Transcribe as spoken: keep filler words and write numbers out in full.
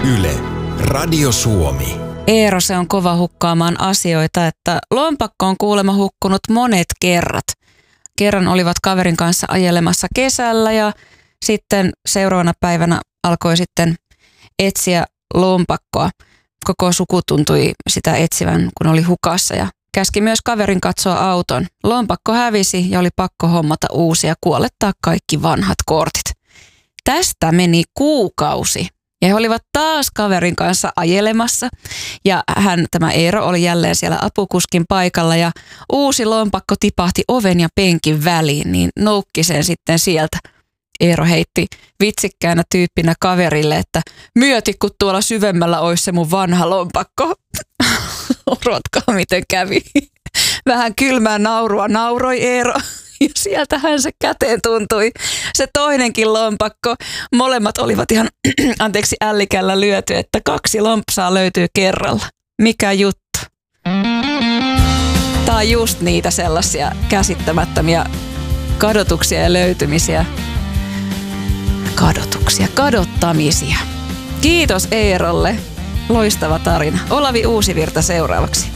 Yle, Radio Suomi. Eero se on kova hukkaamaan asioita, että lompakko on kuulemma hukkunut monet kerrat. Kerran olivat kaverin kanssa ajelemassa kesällä ja sitten seuraavana päivänä alkoi sitten etsiä lompakkoa. Koko suku tuntui sitä etsivän, kun oli hukassa ja käski myös kaverin katsoa auton. Lompakko hävisi ja oli pakko hommata uusia, kuolettaa kaikki vanhat kortit. Tästä meni kuukausi. Ja he olivat taas kaverin kanssa ajelemassa ja hän, tämä Eero, oli jälleen siellä apukuskin paikalla ja uusi lompakko tipahti oven ja penkin väliin, niin noukki sen sitten sieltä. Eero heitti vitsikkäänä tyyppinä kaverille, että myöti kun tuolla syvemmällä olisi se mun vanha lompakko. Urotkaa miten kävi. Vähän kylmää naurua nauroi Eero. Ja sieltähän se käteen tuntui. Se toinenkin lompakko. Molemmat olivat ihan, anteeksi, ällikällä lyöty, että kaksi lompsaa löytyy kerralla. Mikä juttu? Tää on just niitä sellaisia käsittämättömiä kadotuksia ja löytymisiä. Kadotuksia, kadottamisia. Kiitos Eerolle. Loistava tarina. Olavi Uusivirta seuraavaksi.